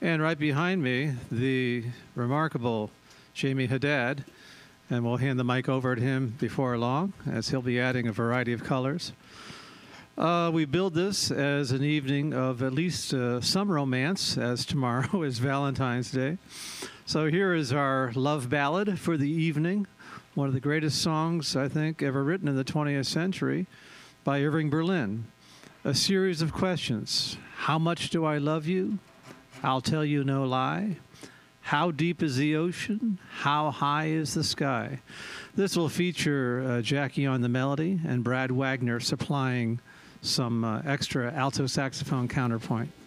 And right behind me, the remarkable Jamie Haddad. And we'll hand the mic over to him before long, as he'll be adding a variety of colors. We build this as an evening of at least some romance, as tomorrow is Valentine's Day. So here is our love ballad for the evening, one of the greatest songs, I think, ever written in the 20th century by Irving Berlin. A series of questions. How much do I love you? I'll tell you no lie. How deep is the ocean? How high is the sky? This will feature Jackie on the melody and Brad Wagner supplying some extra alto saxophone counterpoint.